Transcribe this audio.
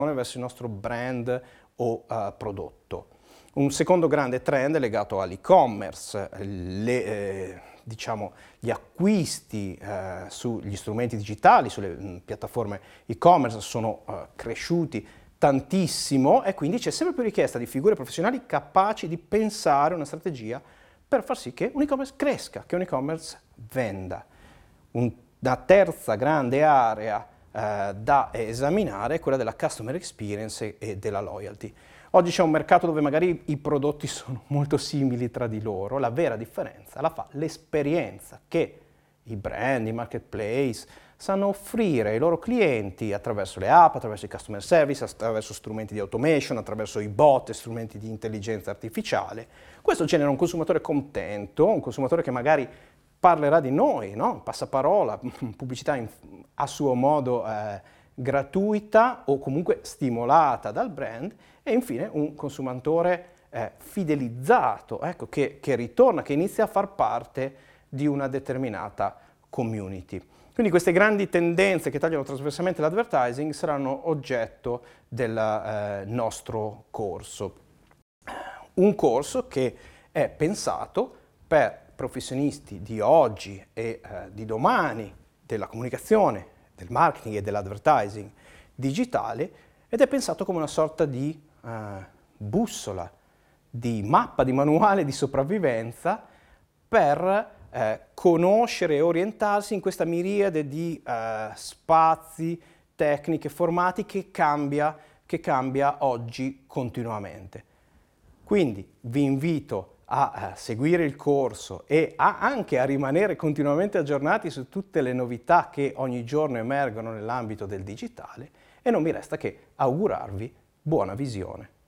verso il nostro brand o prodotto. Un secondo grande trend è legato all'e-commerce, diciamo, gli acquisti sugli strumenti digitali, sulle piattaforme e-commerce sono cresciuti tantissimo e quindi c'è sempre più richiesta di figure professionali capaci di pensare una strategia per far sì che un e-commerce cresca, che un e-commerce venda. Una terza grande area da esaminare è quella della customer experience e della loyalty. Oggi c'è un mercato dove magari i prodotti sono molto simili tra di loro, la vera differenza la fa l'esperienza che i brand, i marketplace sanno offrire ai loro clienti attraverso le app, attraverso i customer service, attraverso strumenti di automation, attraverso i bot e strumenti di intelligenza artificiale. Questo genera un consumatore contento, un consumatore che magari parlerà di noi, no? Passaparola, pubblicità a suo modo gratuita o comunque stimolata dal brand, e infine un consumatore fidelizzato, ecco, che ritorna, che inizia a far parte di una determinata community. Quindi queste grandi tendenze che tagliano trasversalmente l'advertising saranno oggetto del nostro corso. Un corso che è pensato per professionisti di oggi e di domani della comunicazione, del marketing e dell'advertising digitale, ed è pensato come una sorta di bussola, di mappa, di manuale di sopravvivenza per conoscere e orientarsi in questa miriade di spazi, tecniche, formati che cambia oggi continuamente. Quindi vi invito a seguire il corso e anche a rimanere continuamente aggiornati su tutte le novità che ogni giorno emergono nell'ambito del digitale, e non mi resta che augurarvi buona visione.